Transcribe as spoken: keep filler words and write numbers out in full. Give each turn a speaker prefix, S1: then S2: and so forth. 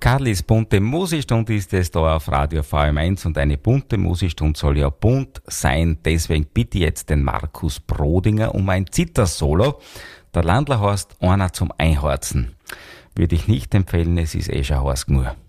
S1: Karlis bunte Musikstunde ist es da auf Radio V M eins und eine bunte Musikstunde soll ja bunt sein. Deswegen bitte ich jetzt den Markus Brodinger um ein Zittersolo. Der Landler heißt einer zum Einhorzen. Würde ich nicht empfehlen, es ist eh schon heiß genug.